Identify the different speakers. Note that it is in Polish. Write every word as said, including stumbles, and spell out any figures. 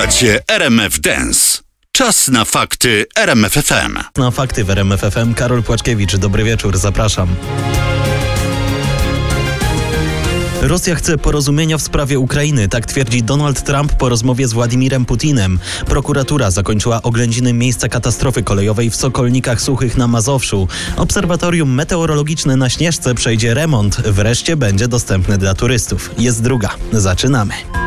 Speaker 1: Słuchacie R M F Dance. Czas na fakty R M F F M.
Speaker 2: Na fakty w R M F F M Karol Płaczkiewicz. Dobry wieczór, zapraszam. Rosja chce porozumienia w sprawie Ukrainy, tak twierdzi Donald Trump po rozmowie z Władimirem Putinem. Prokuratura zakończyła oględziny miejsca katastrofy kolejowej w Sokolnikach Suchych na Mazowszu. Obserwatorium meteorologiczne na Śnieżce przejdzie remont. Wreszcie będzie dostępny dla turystów. Jest druga. Zaczynamy.